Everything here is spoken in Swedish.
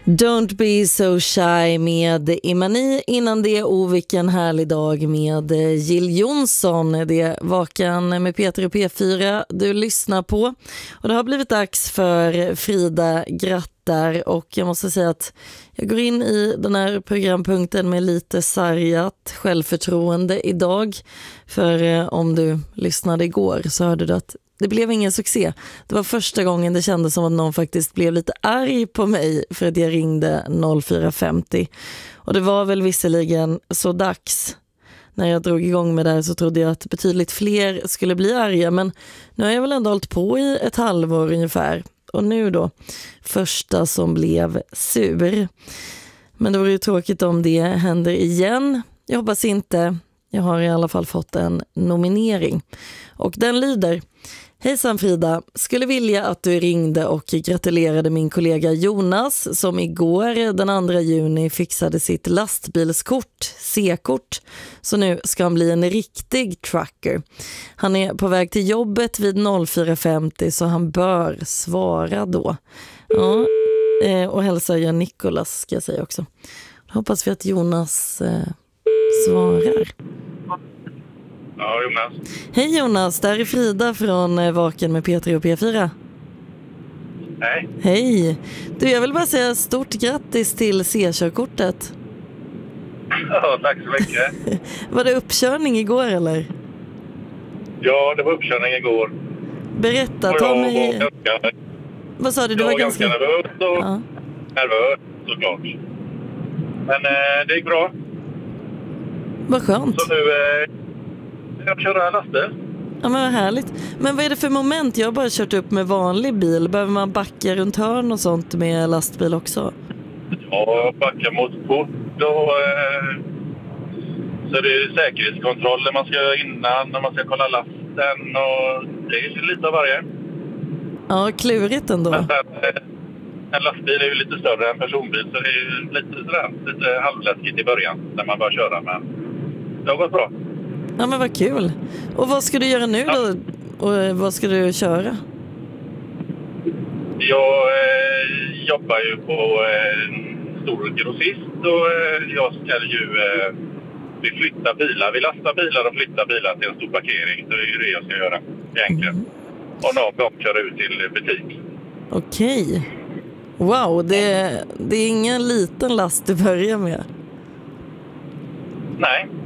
Don't be so shy med Imani. Innan det vilken härlig dag med Jill Johnson. Det är Vaken med Peter och P4 du lyssnar på. Och det har blivit dags för Frida Grattar. Och jag måste säga att jag går in i den här programpunkten med lite sargat självförtroende idag. För om du lyssnade igår så hörde du att det blev ingen succé. Det var första gången det kändes som att någon faktiskt blev lite arg på mig för att jag ringde 0450. Och det var väl visserligen så dags. När jag drog igång med det här så trodde jag att betydligt fler skulle bli arga. Men nu har jag väl ändå hållit på i ett halvår ungefär. Och nu då, första som blev sur. Men det vore ju tråkigt om det händer igen. Jag hoppas inte. Jag har i alla fall fått en nominering. Och den lyder: Hejsan Frida, skulle vilja att du ringde och gratulerade min kollega Jonas som igår den 2 juni fixade sitt lastbilskort, C-kort. Så nu ska han bli en riktig trucker. Han är på väg till jobbet vid 04.50 så han bör svara då. Ja, och hälsa jag Nikolas ska jag säga också. Hoppas vi att Jonas svarar. Ja, Jonas. Hej Jonas, där är Frida från Vaken med Peter och P4. Hej. Hej. Du, jag vill bara säga stort grattis till C-körkortet. Ja, tack så mycket. Var det uppkörning igår eller? Ja, det var uppkörning igår. Berätta, Och ta jag mig... var ganska, Vad sa du? Du var ganska nervös och Ja. nervös såklart. Men det gick bra. Vad skönt. Så nu jag köra lastbil. Ja, men vad härligt. Men vad är det för moment? Jag har bara kört upp med vanlig bil. Behöver man backa runt hörn och sånt med lastbil också? Ja, backa mot port och så det är säkerhetskontroll när man ska innan, när man ska kolla lasten och det är lite av varje. Ja, klurigt ändå. Men sen, en lastbil är ju lite större än personbil så det är ju lite halvläskigt i början när man börjar köra, men det har gått bra. Ja, men vad kul. Och vad ska du göra nu då? Och vad ska du köra? Jag jobbar ju på en stor grossist och jag ska ju vi flyttar bilar. Vi lastar bilar och flyttar bilar till en stor parkering. Så det är ju det jag ska göra egentligen. Och någon gång köra ut till butik. Okej. Wow, det är ingen liten last du börjar med. Nej,